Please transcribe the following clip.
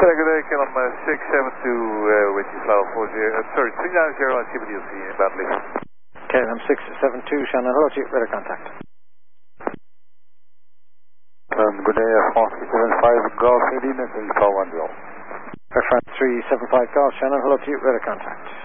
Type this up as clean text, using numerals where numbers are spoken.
Good day, Killam 672 with you, flow 390 on CBDLC in Bentley. Killam 672, Shannon, hello to you, radar contact. Good day, France 375 Golf 18 and 410. France 375 Golf, Shannon, hello to you, radar contact.